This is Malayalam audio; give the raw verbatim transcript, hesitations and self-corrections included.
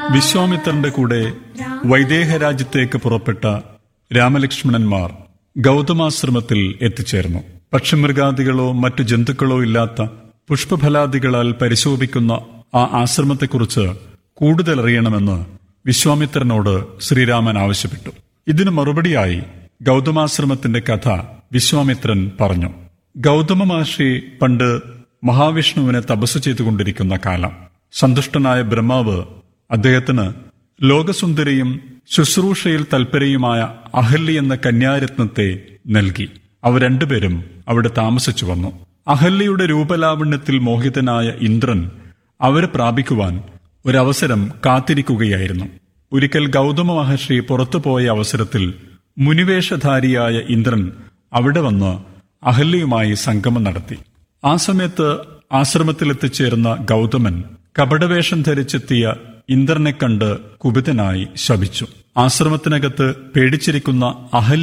വിശ്വാമിത്രന്റെ കൂടെ വൈദേഹരാജ്യത്തേക്ക് പുറപ്പെട്ട രാമലക്ഷ്മണന്മാർ ഗൗതമാശ്രമത്തിൽ എത്തിച്ചേർന്നു. പക്ഷിമൃഗാദികളോ മറ്റു ജന്തുക്കളോ ഇല്ലാത്ത പുഷ്പഫലാദികളാൽ പരിശോഭിക്കുന്ന ആ ആശ്രമത്തെക്കുറിച്ച് കൂടുതൽ അറിയണമെന്ന് വിശ്വാമിത്രനോട് ശ്രീരാമൻ ആവശ്യപ്പെട്ടു. ഇതിനു മറുപടിയായി ഗൗതമാശ്രമത്തിന്റെ കഥ വിശ്വാമിത്രൻ പറഞ്ഞു. ഗൗതമ മഹർഷി പണ്ട് മഹാവിഷ്ണുവിനെ തപസ് ചെയ്തുകൊണ്ടിരിക്കുന്ന കാലം. സന്തുഷ്ടനായ ബ്രഹ്മാവ് അദ്ദേഹത്തിന് ലോകസുന്ദരിയും ശുശ്രൂഷയിൽ തൽപരയുമായ അഹല്യ എന്ന കന്യാരത്നത്തെ നൽകി. അവർ രണ്ടുപേരും അവിടെ താമസിച്ചു വന്നു. അഹല്യയുടെ രൂപലാവണ്യത്തിൽ മോഹിതനായ ഇന്ദ്രൻ അവരെ പ്രാപിക്കുവാൻ ഒരവസരം കാത്തിരിക്കുകയായിരുന്നു. ഒരിക്കൽ ഗൗതമ മഹർഷി പുറത്തുപോയ അവസരത്തിൽ മുനിവേഷധാരിയായ ഇന്ദ്രൻ അവിടെ വന്ന് അഹല്യയുമായി സംഗമം നടത്തി. ആ സമയത്ത് ആശ്രമത്തിലെത്തിച്ചേർന്ന ഗൗതമൻ കപടവേഷം ധരിച്ചെത്തിയ ഇന്ദ്രനെ കണ്ട് കുപിതനായി ശപിച്ചു. ആശ്രമത്തിനകത്ത് പേടിച്ചിരിക്കുന്ന അഹല്യ